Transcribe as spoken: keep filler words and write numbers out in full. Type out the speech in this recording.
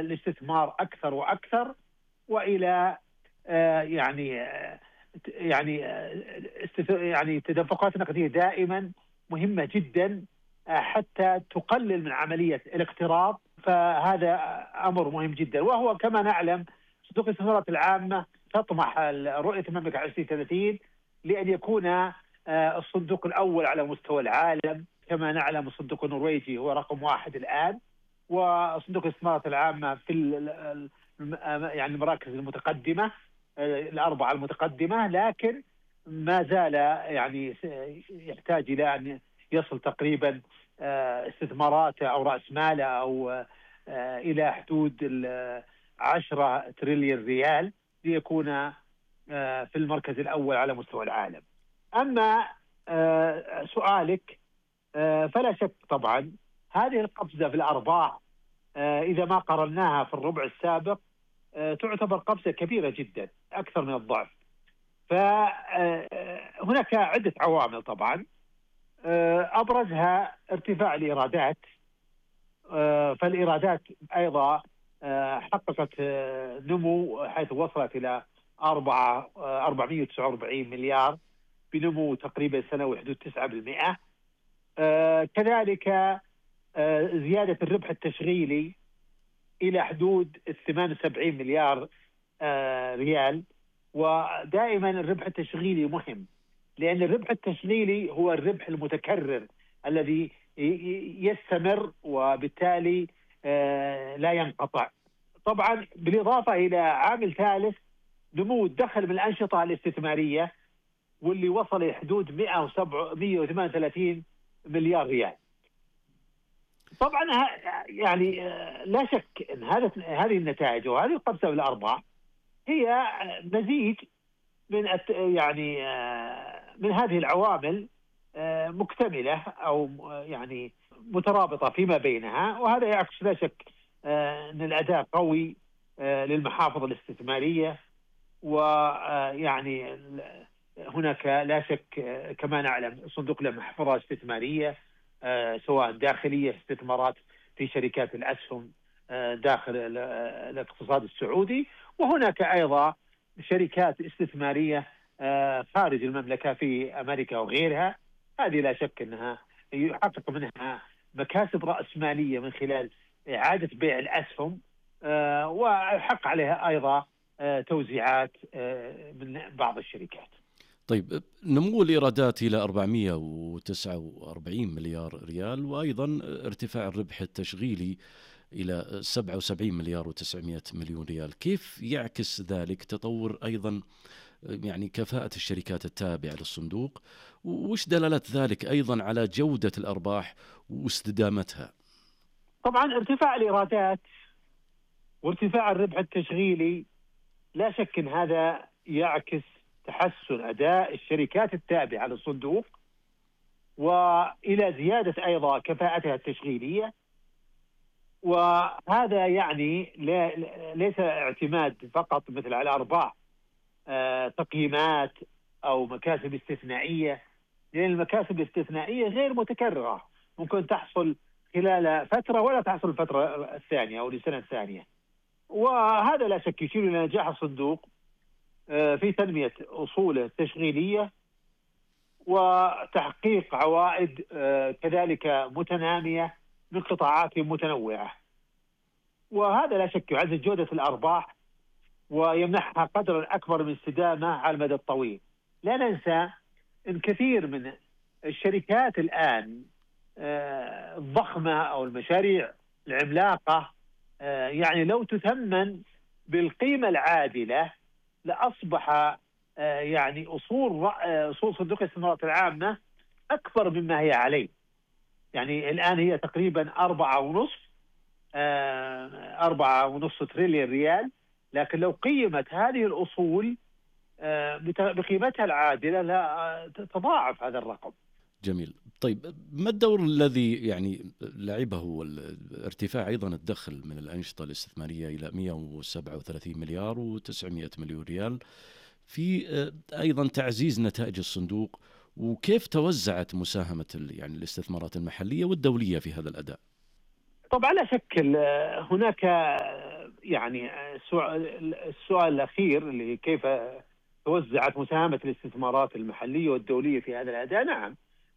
الاستثمار أكثر وأكثر، وإلى يعني يعني يعني تدفقات نقدية دائما مهمة جدا حتى تقلل من عملية الاقتراض. فهذا أمر مهم جدا. وهو كما نعلم صندوق الاستثمارات العامة تطمح رؤية المملكة عشرين ثلاثين لأن يكون الصندوق الأول على مستوى العالم. كما نعلم الصندوق النرويجي هو رقم واحد الآن، وصندوق الاستثمارات العامة في يعني المراكز المتقدمة الأربعة المتقدمة، لكن ما زال يعني يحتاج إلى أن يصل تقريبا استثماراته أو رأس ماله أو إلى حدود عشرة تريليون ريال ليكون في المركز الأول على مستوى العالم. أما سؤالك فلا شك طبعا هذه القفزة في الأرباح إذا ما قررناها في الربع السابق تعتبر قفزة كبيرة جدا، أكثر من الضعف. فهناك عدة عوامل طبعا، أبرزها ارتفاع الإيرادات. فالإيرادات أيضا حققت نمو حيث وصلت إلى أربعمائة وتسعة وأربعين مليار بنمو تقريبا سنوي حدود تسعة بالمئة. كذلك زيادة الربح التشغيلي إلى حدود ثمانية وسبعين مليار ريال. ودائما الربح التشغيلي مهم لأن الربح التشغيلي هو الربح المتكرر الذي يستمر وبالتالي لا ينقطع. طبعا بالإضافة إلى عامل ثالث نمو الدخل من الأنشطة الاستثمارية واللي وصل إلى حدود مئة وثمانية وثلاثين مليار ريال. طبعا يعني لا شك أن هذا هذه النتائج وهذه القفزة بالأرباح هي مزيج من يعني من هذه العوامل مكتملة أو يعني مترابطة فيما بينها، وهذا يعكس لا شك أن الأداء قوي للمحافظ الاستثمارية. ويعني هناك لا شك كما نعلم صندوق له محفظة استثمارية سواء داخلية استثمارات في شركات الأسهم داخل الاقتصاد السعودي، وهناك أيضا شركات استثمارية خارج المملكة في أمريكا وغيرها. هذه لا شك أنها يحقق منها مكاسب رأسمالية من خلال إعادة بيع الأسهم، وحق عليها أيضا توزيعات من بعض الشركات. طيب، نمو الإيرادات إلى أربعمائة وتسعة وأربعين مليار ريال، وأيضا ارتفاع الربح التشغيلي إلى سبعة وسبعين مليار وتسعمائة مليون ريال، كيف يعكس ذلك تطور أيضا يعني كفاءة الشركات التابعة للصندوق؟ وش دلالة ذلك أيضا على جودة الأرباح واستدامتها؟ طبعا ارتفاع الإيرادات وارتفاع الربح التشغيلي لا شك أن هذا يعكس تحسن أداء الشركات التابعة للصندوق وإلى زيادة أيضا كفاءتها التشغيلية. وهذا يعني ليس اعتماد فقط مثل على أرباح تقييمات أو مكاسب استثنائية، لأن المكاسب الاستثنائية غير متكررة، ممكن تحصل خلال فترة ولا تحصل الفترة الثانية أو لسنة ثانية. وهذا لا شك يشير إلى نجاح الصندوق في تنمية أصوله التشغيلية وتحقيق عوائد كذلك متنامية من قطاعات متنوعة. وهذا لا شك يعزز جودة الأرباح ويمنحها قدرا أكبر من استدامة على المدى الطويل. لا ننسى أن كثير من الشركات الآن الضخمة أو المشاريع العملاقة يعني لو تثمن بالقيمة العادلة لأصبح يعني أصول أصول صندوق الاستثمارات العامة أكبر مما هي عليه. يعني الآن هي تقريبا أربعة ونصف أربعة ونصف تريليون ريال، لكن لو قيمت هذه الأصول بقيمتها العادلة لا تضاعف هذا الرقم. جميل. طيب، ما الدور الذي يعني لعبه ارتفاع أيضا الدخل من الأنشطة الاستثمارية إلى مئة وسبعة وثلاثين مليار وتسعمائة مليون ريال في أيضا تعزيز نتائج الصندوق؟ وكيف توزعت مساهمة يعني الاستثمارات المحلية والدولية في هذا الأداء؟ طبعا لا شك هناك يعني السؤال السؤال الأخير اللي كيف توزعت مساهمة الاستثمارات المحلية والدولية في هذا الأداء، نعم